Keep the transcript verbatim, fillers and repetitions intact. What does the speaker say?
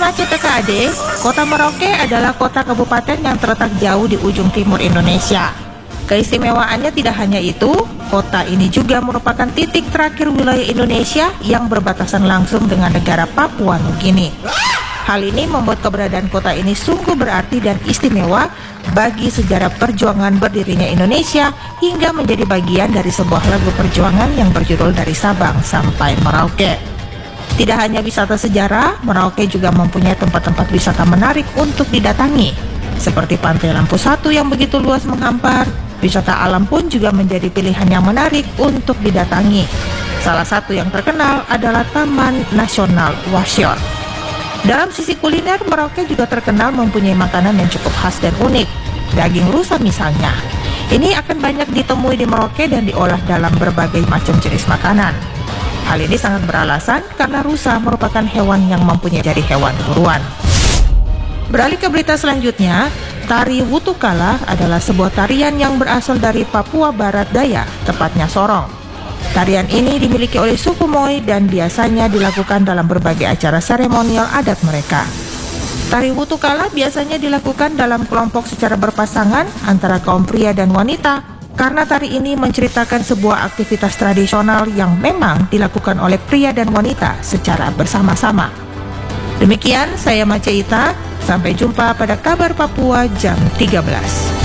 Mace P K A D, Kota Merauke adalah kota kabupaten yang terletak jauh di ujung timur Indonesia. Keistimewaannya tidak hanya itu, kota ini juga merupakan titik terakhir wilayah Indonesia yang berbatasan langsung dengan negara Papua Nugini. Hal ini membuat keberadaan kota ini sungguh berarti dan istimewa bagi sejarah perjuangan berdirinya Indonesia hingga menjadi bagian dari sebuah lagu perjuangan yang berjudul Dari Sabang Sampai Merauke. Tidak hanya wisata sejarah, Merauke juga mempunyai tempat-tempat wisata menarik untuk didatangi, seperti Pantai Lampu Satu yang begitu luas menghampar. Wisata alam pun juga menjadi pilihan yang menarik untuk didatangi. Salah satu yang terkenal adalah Taman Nasional Wasyor. Dalam sisi kuliner, Merauke juga terkenal mempunyai makanan yang cukup khas dan unik. Daging rusa misalnya. Ini akan banyak ditemui di Merauke dan diolah dalam berbagai macam jenis makanan. Hal ini sangat beralasan karena rusa merupakan hewan yang mempunyai jari hewan buruan. Beralih ke berita selanjutnya, tari Wutukala adalah sebuah tarian yang berasal dari Papua Barat Daya, tepatnya Sorong. Tarian ini dimiliki oleh suku Moy dan biasanya dilakukan dalam berbagai acara seremonial adat mereka. Tari Wutukala biasanya dilakukan dalam kelompok secara berpasangan antara kaum pria dan wanita, karena tari ini menceritakan sebuah aktivitas tradisional yang memang dilakukan oleh pria dan wanita secara bersama-sama. Demikian saya Mace Ita, sampai jumpa pada Kabar Papua jam tiga belas.